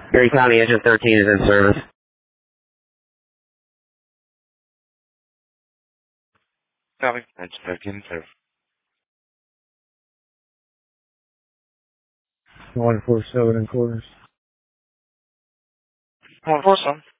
Erie County Engine 13 is in service. Copy. Engine 13 in service. 147 and quarters. 147.